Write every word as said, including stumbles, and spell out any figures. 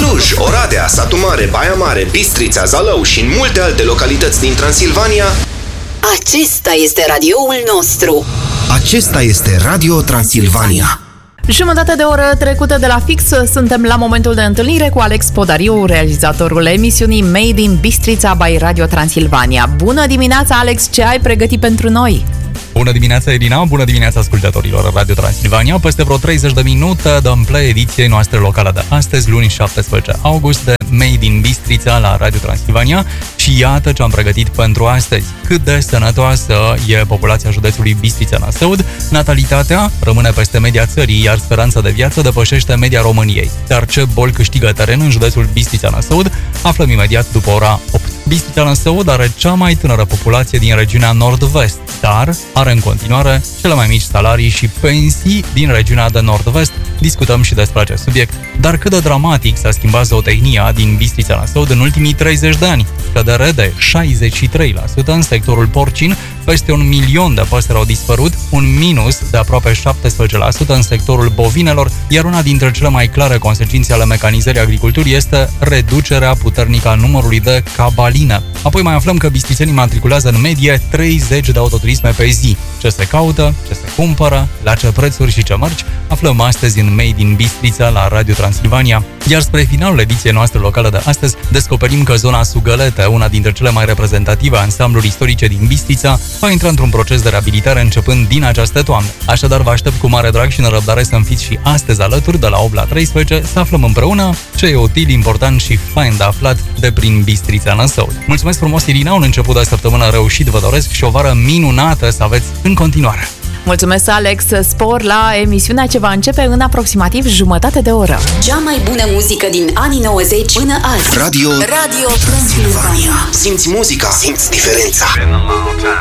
Cluj, Oradea, Satu Mare, Baia Mare, Bistrița, Zalău și în multe alte localități din Transilvania. Acesta este radioul nostru. Acesta este Radio Transilvania. Jumătate de oră trecută de la fix, suntem la momentul de întâlnire cu Alex Podariu, realizatorul emisiunii Made in Bistrița by Radio Transilvania. Bună dimineața, Alex, ce ai pregătit pentru noi? Bună dimineața, Irina, bună dimineața ascultătorilor Radio Transilvania. Peste vreo treizeci de minute dăm play ediției noastre locale de astăzi, luni șaptesprezece august, de Made in Bistrița la Radio Transilvania. Și iată ce am pregătit pentru astăzi. Cât de sănătoasă e populația județului Bistrița-Năsăud, natalitatea rămâne peste media țării, iar speranța de viață depășește media României. Dar ce boli câștigă teren în județul Bistrița-Năsăud? Aflăm imediat după ora opt. Bistrița-Năsăud are cea mai tânără populație din regiunea nord-vest, dar are în continuare cele mai mici salarii și pensii din regiunea de nord-vest. Discutăm și despre acest subiect. Dar cât de dramatic s-a schimbat zootehnia din Bistrița-Năsăud în ultimii treizeci de ani? Scădere de șaizeci și trei la sută în sectorul porcin, peste un milion de păsări au dispărut, un minus de aproape șaptesprezece la sută în sectorul bovinelor, iar una dintre cele mai clare consecințe ale mecanizării agriculturii este reducerea puternică a numărului de cabaline. Apoi mai aflăm că bistrițenii matriculează în medie treizeci de autoturisme pe zi. Ce se caută, ce se cumpără, la ce prețuri și ce mărci, aflăm astăzi în Made in Bistrița la Radio Transilvania. Iar spre finalul ediției noastre locale de astăzi, descoperim că zona Sugălete, una dintre cele mai reprezentative ansambluri istorice din Bistrița, va intra într-un proces de reabilitare începând din această toamnă. Așadar, vă aștept cu mare drag și nerăbdare să-mi fiți și astăzi alături, de la opt la treisprezece, să aflăm împreună ce e util, important și fain de aflat de prin Bistrița-Năsăud. Mulțumesc frumos, Irina, un început de săptămână reușit, vă doresc și o vară minunată să aveți în continuare. Mulțumesc, Alex, spor la emisiunea ce va începe în aproximativ jumătate de oră. Cea mai bună muzică din anii nouăzeci până azi. Radio Radio Transilvania. Simți muzica, simți diferența.